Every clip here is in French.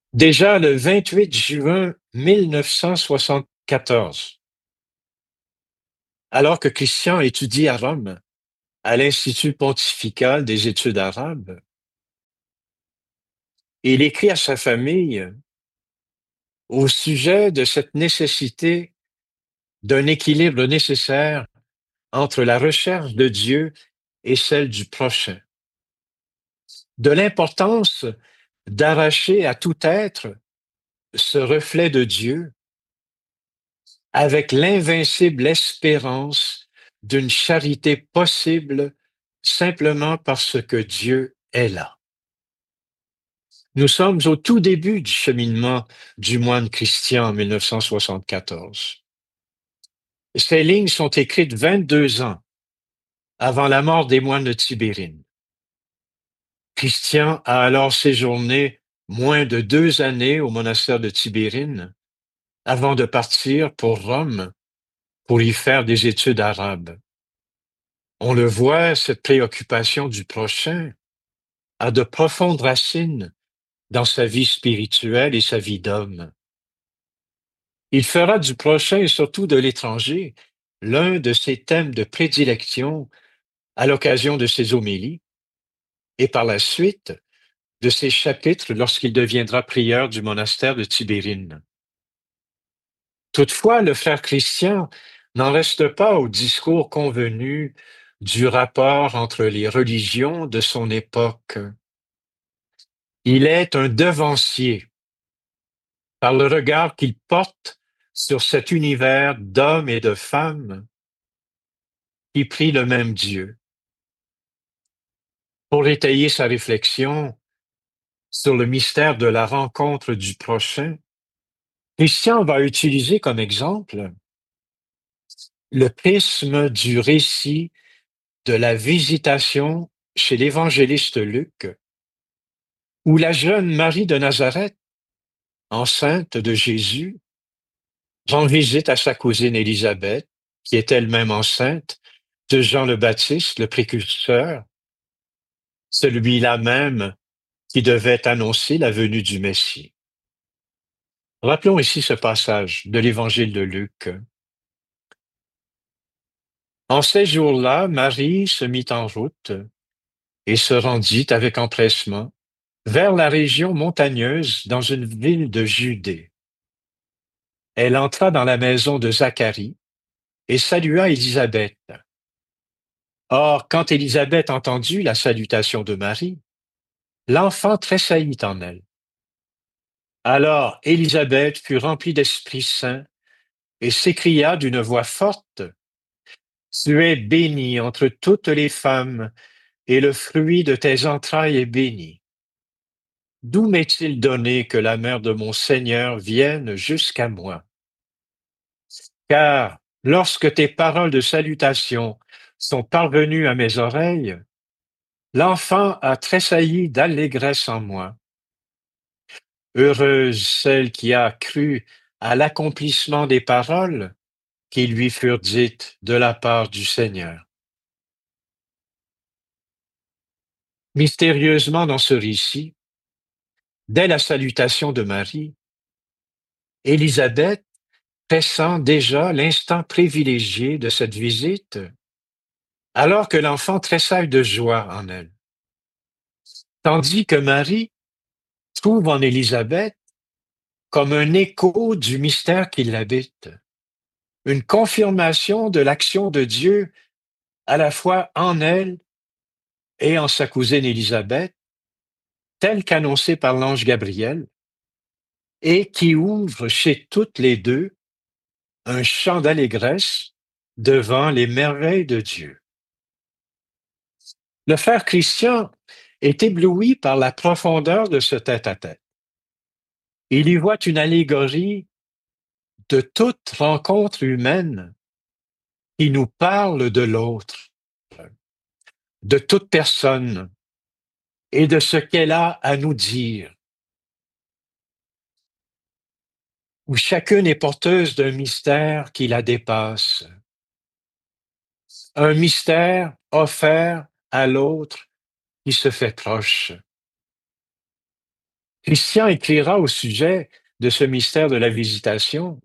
Déjà le 28 juin 1974, alors que Christian étudie à Rome, à l'Institut pontifical des études arabes, il écrit à sa famille au sujet de cette nécessité d'un équilibre nécessaire entre la recherche de Dieu et celle du prochain, de l'importance d'arracher à tout être ce reflet de Dieu avec l'invincible espérance d'une charité possible simplement parce que Dieu est là. Nous sommes au tout début du cheminement du moine Christian en 1974. Ces lignes sont écrites 22 ans avant la mort des moines de Tibérine. Christian a alors séjourné moins de 2 années au monastère de Tibérine avant de partir pour Rome pour y faire des études arabes. On le voit, cette préoccupation du prochain a de profondes racines dans sa vie spirituelle et sa vie d'homme. Il fera du prochain et surtout de l'étranger l'un de ses thèmes de prédilection à l'occasion de ses homélies et par la suite de ses chapitres lorsqu'il deviendra prieur du monastère de Tibérine. Toutefois, le frère Christian n'en reste pas au discours convenu du rapport entre les religions de son époque. Il est un devancier par le regard qu'il porte sur cet univers d'hommes et de femmes qui prient le même Dieu. Pour étayer sa réflexion sur le mystère de la rencontre du prochain, Christian va utiliser comme exemple le prisme du récit de la visitation chez l'évangéliste Luc, où la jeune Marie de Nazareth, enceinte de Jésus, rend visite à sa cousine Élisabeth, qui est elle-même enceinte de Jean le Baptiste, le précurseur, celui-là même qui devait annoncer la venue du Messie. Rappelons ici ce passage de l'évangile de Luc. En ces jours-là, Marie se mit en route et se rendit avec empressement vers la région montagneuse dans une ville de Judée. Elle entra dans la maison de Zacharie et salua Élisabeth. Or, quand Élisabeth entendit la salutation de Marie, l'enfant tressaillit en elle. Alors Élisabeth fut remplie d'Esprit Saint et s'écria d'une voix forte, Tu es bénie entre toutes les femmes, et le fruit de tes entrailles est béni. D'où m'est-il donné que la mère de mon Seigneur vienne jusqu'à moi? Car lorsque tes paroles de salutation sont parvenues à mes oreilles, l'enfant a tressailli d'allégresse en moi. Heureuse celle qui a cru à l'accomplissement des paroles qui lui furent dites de la part du Seigneur. Mystérieusement dans ce récit, dès la salutation de Marie, Élisabeth pressent déjà l'instant privilégié de cette visite, alors que l'enfant tressaille de joie en elle. Tandis que Marie trouve en Élisabeth comme un écho du mystère qui l'habite, une confirmation de l'action de Dieu à la fois en elle et en sa cousine Élisabeth, telle qu'annoncée par l'ange Gabriel, et qui ouvre chez toutes les deux un chant d'allégresse devant les merveilles de Dieu. Le frère Christian est ébloui par la profondeur de ce tête-à-tête. Il y voit une allégorie de toute rencontre humaine qui nous parle de l'autre, de toute personne et de ce qu'elle a à nous dire, où chacune est porteuse d'un mystère qui la dépasse, un mystère offert à l'autre qui se fait proche. Christian écrira au sujet de ce mystère de la visitation.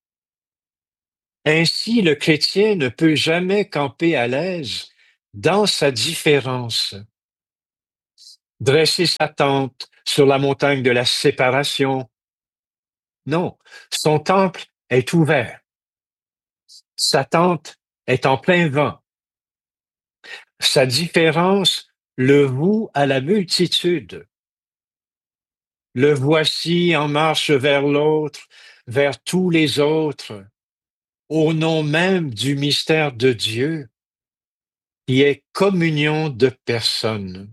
Ainsi, le chrétien ne peut jamais camper à l'aise dans sa différence, dresser sa tente sur la montagne de la séparation. Non, son temple est ouvert, sa tente est en plein vent, sa différence le voue à la multitude. Le voici en marche vers l'autre, vers tous les autres, au nom même du mystère de Dieu, qui est communion de personnes.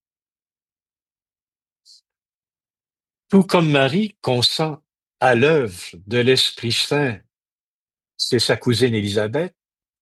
Tout comme Marie consent à l'œuvre de l'Esprit Saint, c'est sa cousine Élisabeth,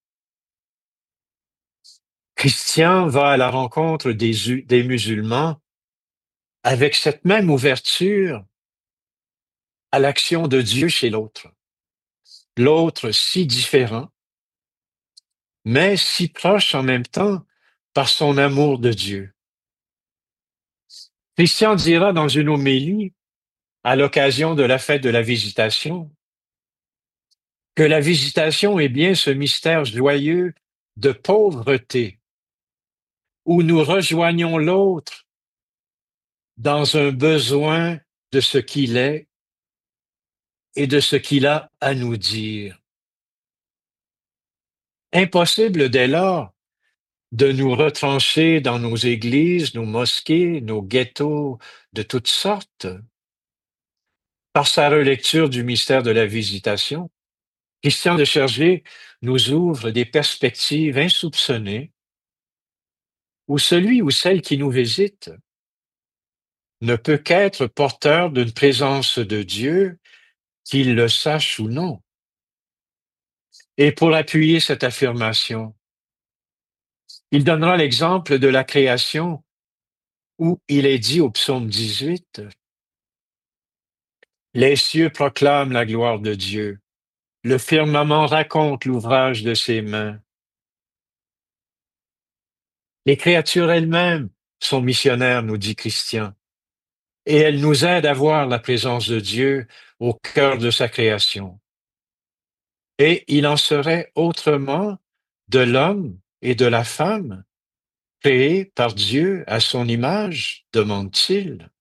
Christian va à la rencontre des musulmans avec cette même ouverture à l'action de Dieu chez l'autre. L'autre si différent, mais si proche en même temps par son amour de Dieu. Christian dira dans une homélie, à l'occasion de la fête de la Visitation, que la Visitation est bien ce mystère joyeux de pauvreté, où nous rejoignons l'autre dans un besoin de ce qu'il est et de ce qu'il a à nous dire. Impossible dès lors de nous retrancher dans nos églises, nos mosquées, nos ghettos de toutes sortes. Par sa relecture du mystère de la Visitation, Christian de Chergé nous ouvre des perspectives insoupçonnées où celui ou celle qui nous visite ne peut qu'être porteur d'une présence de Dieu, qu'il le sache ou non. Et pour appuyer cette affirmation, il donnera l'exemple de la création où il est dit au psaume 18, les cieux proclament la gloire de Dieu, le firmament raconte l'ouvrage de ses mains. Les créatures elles-mêmes sont missionnaires, nous dit Christian, et elles nous aident à voir la présence de Dieu au cœur de sa création. Et il en serait autrement de l'homme et de la femme, créés par Dieu à son image, demande-t-il.